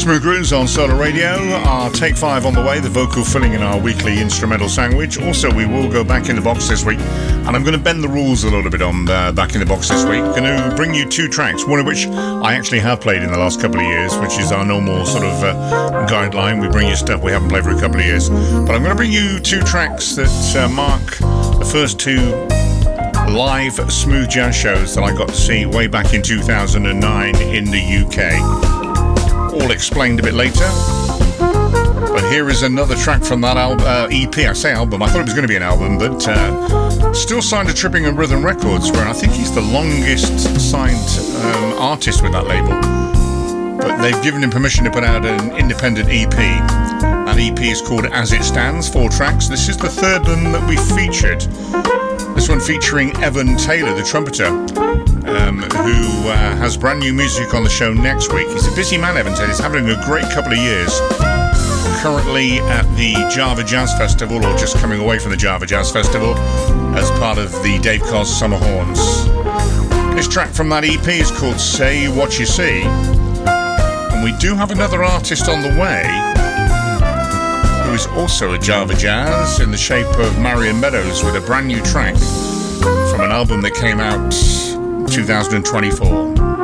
Smooth Grooves on Solar Radio. Our Take 5 on the way, the vocal filling in our weekly instrumental sandwich. Also, we will go back in the box this week, and I'm going to bend the rules a little bit on back in the box this week. I'm going to bring you two tracks, one of which I actually have played in the last couple of years, which is our normal sort of guideline. We bring you stuff we haven't played for a couple of years. But I'm going to bring you two tracks that mark the first two live smooth jazz shows that I got to see way back in 2009 in the UK. All explained a bit later, but here is another track from that EP. I say album, I thought it was going to be an album, but still signed to Tripping and Rhythm Records, where I think he's the longest signed artist with that label, but they've given him permission to put out an independent EP. That EP is called As It Stands, 4 tracks. This is the third one that we featured, this one featuring Evan Taylor, the trumpeter, who has brand new music on the show next week. He's a busy man, Evan Taylor. He's having a great couple of years. Currently at the Java Jazz Festival, or just coming away from the Java Jazz Festival, as part of the Dave Cos Summer Horns. This track from that EP is called Say What You See. And we do have another artist on the way, who is also a Java Jazz, in the shape of Marion Meadows, with a brand new track from an album that came out 2024.